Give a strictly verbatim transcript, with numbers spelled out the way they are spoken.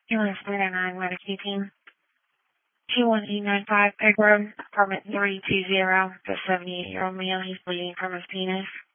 U S three oh nine Medicaid team. two one eight nine five Egg Road, apartment three two zero. The seventy-eight-year-old male, he's bleeding from his penis.